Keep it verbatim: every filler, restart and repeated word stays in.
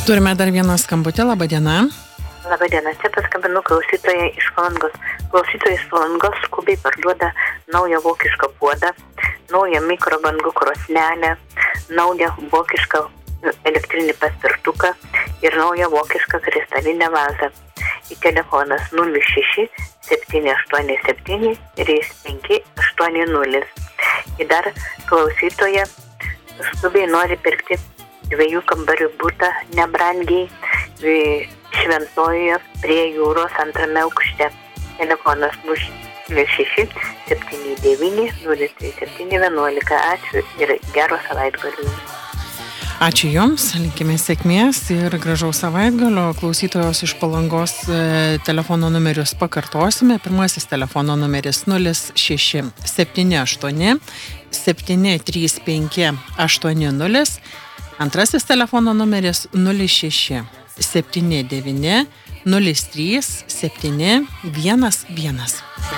Turime dar vieną skambutį, laba diena. Labą dieną, čia paskambinu klausytojai iš Palangos. Klausytojai iš Palangos skubiai parduoda naują vokišką puodą, naują mikrobangų krosnelę, naują vokišką elektrinį paspirtuką ir naują vokišką kristalinę vazą. Į telefonas nulis šeši septyni aštuoni septyni trys penki aštuoni nulis. Ir dar klausytoja skubiai nori pirkti dviejų kambarių butą nebrangiai Šventojoje prie jūros antrame aukšte. Telefonas nulis šeši septyni devyni nulis trys septyni vienuolika. Ačiū ir gero savaitgalio. Ačiū Jums, linkime sėkmės ir gražaus savaitgalio. Klausytojos iš Palangos e, telefono numerius pakartosime. Pirmasis telefono numeris nulis šeši septyni aštuoni septyni trys penki aštuoni nulis. Antrasis telefono numeris nulis šeši septyni devyni nulis trys septyni vienas vienas.